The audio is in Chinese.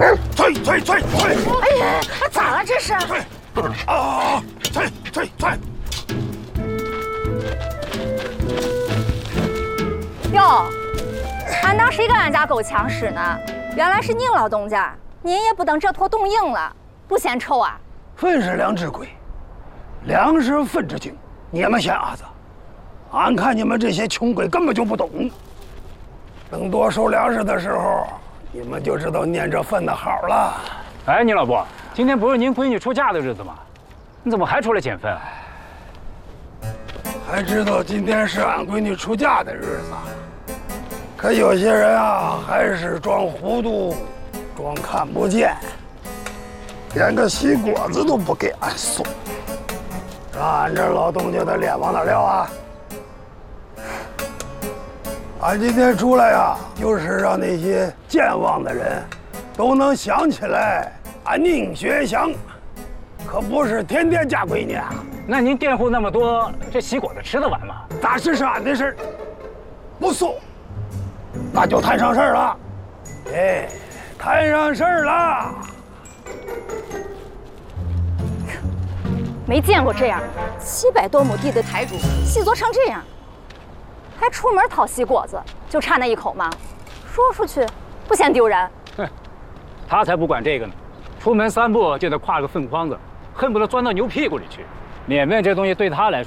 催！ 哎呀，咋了这是？ 催！ 哟，俺当时一个俺家狗强使呢，原来是您老东家，您也不等这坨冻硬了，不嫌臭啊？ 分是两只龟，粮食分之精，你们闲伢子，俺看你们这些穷鬼根本就不懂。等多收粮食的时候，你们就知道念这分的好了。 哎，你老伯，今天不是您闺女出嫁的日子吗？你怎么还出来捡粪？ 还知道今天是俺闺女出嫁的日子，可有些人啊，还是装糊涂，装看不见，连个西果子都不给俺送，让俺这老东家的脸往哪撂啊？俺今天出来呀，就是让那些健忘的人，都能想起来俺宁学祥，可不是天天嫁闺女啊。 那您佃户那么多，这喜果子吃得完吗？ 大事是俺的事儿，不送，那就摊上事儿了。哎，摊上事儿了。 没见过这样，700多亩地的台主，细作成这样。还出门讨西果子，就差那一口吗？说出去不嫌丢人？ 哼，他才不管这个呢，出门3步就得挎个粪筐子，恨不得钻到牛屁股里去。脸面这东西对他来说